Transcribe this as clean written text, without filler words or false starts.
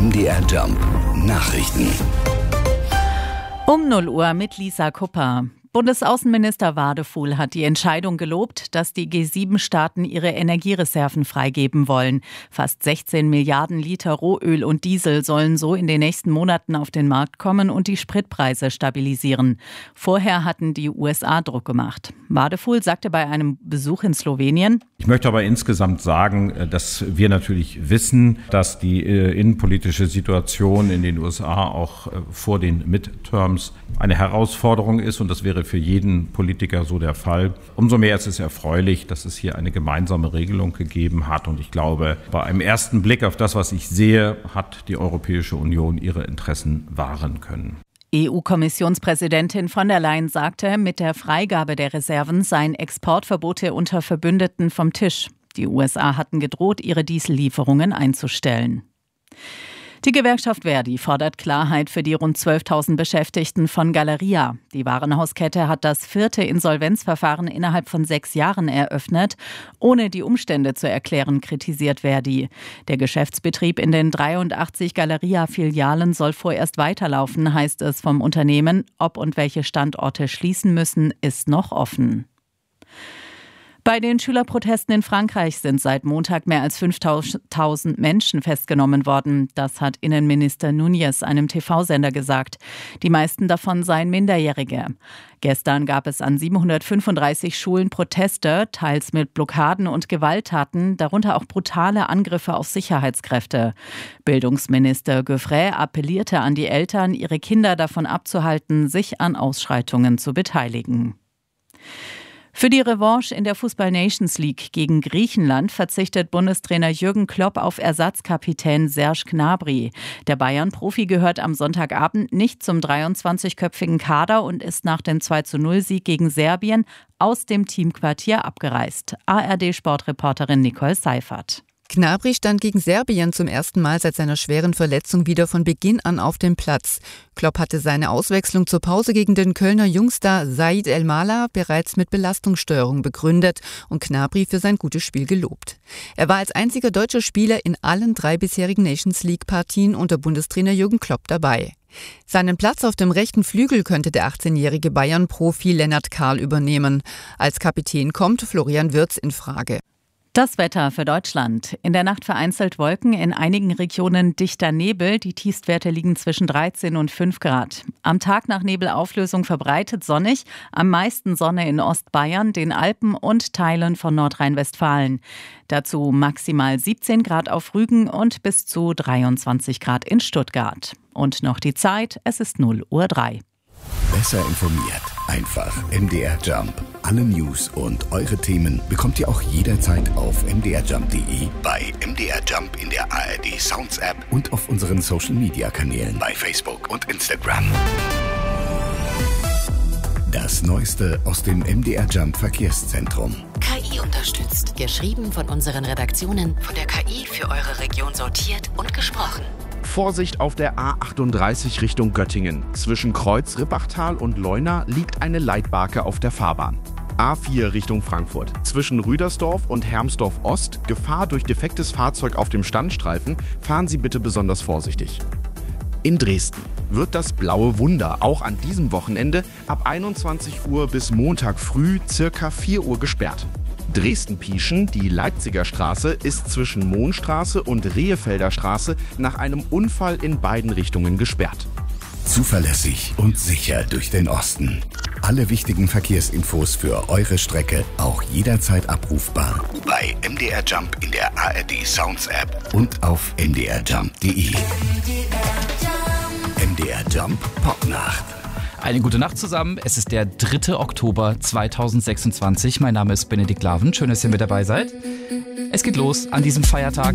MDR Jump Nachrichten. Um 0 Uhr mit Lisa Kupper. Bundesaußenminister Wadefuhl hat die Entscheidung gelobt, dass die G7-Staaten ihre Energiereserven freigeben wollen. Fast 16 Milliarden Liter Rohöl und Diesel sollen so in den nächsten Monaten auf den Markt kommen und die Spritpreise stabilisieren. Vorher hatten die USA Druck gemacht. Wadefuhl sagte bei einem Besuch in Slowenien: Ich möchte aber insgesamt sagen, dass wir natürlich wissen, dass die innenpolitische Situation in den USA auch vor den Midterms eine Herausforderung ist, und das wäre für jeden Politiker so der Fall. Umso mehr ist es erfreulich, dass es hier eine gemeinsame Regelung gegeben hat, und ich glaube, bei einem ersten Blick auf das, was ich sehe, hat die Europäische Union ihre Interessen wahren können. EU-Kommissionspräsidentin von der Leyen sagte, mit der Freigabe der Reserven seien Exportverbote unter Verbündeten vom Tisch. Die USA hatten gedroht, ihre Diesellieferungen einzustellen. Die Gewerkschaft Verdi fordert Klarheit für die rund 12.000 Beschäftigten von Galeria. Die Warenhauskette hat das 4. Insolvenzverfahren innerhalb von 6 Jahren eröffnet, ohne die Umstände zu erklären, kritisiert Verdi. Der Geschäftsbetrieb in den 83 Galeria-Filialen soll vorerst weiterlaufen, heißt es vom Unternehmen. Ob und welche Standorte schließen müssen, ist noch offen. Bei den Schülerprotesten in Frankreich sind seit Montag mehr als 5.000 Menschen festgenommen worden. Das hat Innenminister Núñez einem TV-Sender gesagt. Die meisten davon seien Minderjährige. Gestern gab es an 735 Schulen Proteste, teils mit Blockaden und Gewalttaten, darunter auch brutale Angriffe auf Sicherheitskräfte. Bildungsminister Goeffrey appellierte an die Eltern, ihre Kinder davon abzuhalten, sich an Ausschreitungen zu beteiligen. Für die Revanche in der Fußball-Nations League gegen Griechenland verzichtet Bundestrainer Jürgen Klopp auf Ersatzkapitän Serge Gnabry. Der Bayern-Profi gehört am Sonntagabend nicht zum 23-köpfigen Kader und ist nach dem 2:0-Sieg gegen Serbien aus dem Teamquartier abgereist. ARD-Sportreporterin Nicole Seifert. Gnabry stand gegen Serbien zum ersten Mal seit seiner schweren Verletzung wieder von Beginn an auf dem Platz. Klopp hatte seine Auswechslung zur Pause gegen den Kölner Jungstar Said El-Mala bereits mit Belastungsstörung begründet und Gnabry für sein gutes Spiel gelobt. Er war als einziger deutscher Spieler in allen 3 bisherigen Nations League-Partien unter Bundestrainer Jürgen Klopp dabei. Seinen Platz auf dem rechten Flügel könnte der 18-jährige Bayern-Profi Lennart Kahl übernehmen. Als Kapitän kommt Florian Wirtz in Frage. Das Wetter für Deutschland. In der Nacht vereinzelt Wolken, in einigen Regionen dichter Nebel. Die Tiefstwerte liegen zwischen 13 und 5 Grad. Am Tag nach Nebelauflösung verbreitet sonnig. Am meisten Sonne in Ostbayern, den Alpen und Teilen von Nordrhein-Westfalen. Dazu maximal 17 Grad auf Rügen und bis zu 23 Grad in Stuttgart. Und noch die Zeit, es ist 0:03 Uhr. Besser informiert. Einfach MDR Jump. Alle News und eure Themen bekommt ihr auch jederzeit auf mdrjump.de, bei MDR Jump in der ARD Sounds App und auf unseren Social Media Kanälen bei Facebook und Instagram. Das Neueste aus dem MDR Jump Verkehrszentrum. KI unterstützt. Geschrieben von unseren Redaktionen, von der KI für eure Region sortiert und gesprochen. Vorsicht auf der A38 Richtung Göttingen. Zwischen Kreuz Rippachtal und Leuna liegt eine Leitbarke auf der Fahrbahn. A4 Richtung Frankfurt. Zwischen Rüdersdorf und Hermsdorf Ost, Gefahr durch defektes Fahrzeug auf dem Standstreifen, fahren Sie bitte besonders vorsichtig. In Dresden wird das Blaue Wunder auch an diesem Wochenende ab 21 Uhr bis Montag früh circa 4 Uhr gesperrt. Dresden-Pieschen, die Leipziger Straße, ist zwischen Mohnstraße und Rehefelder Straße nach einem Unfall in beiden Richtungen gesperrt. Zuverlässig und sicher durch den Osten. Alle wichtigen Verkehrsinfos für eure Strecke auch jederzeit abrufbar bei MDR Jump in der ARD Sounds App und auf mdrjump.de. MDR Jump Popnacht. Eine gute Nacht zusammen. Es ist der 3. Oktober 2026. Mein Name ist Benedikt Laven. Schön, dass ihr mit dabei seid. Es geht los an diesem Feiertag.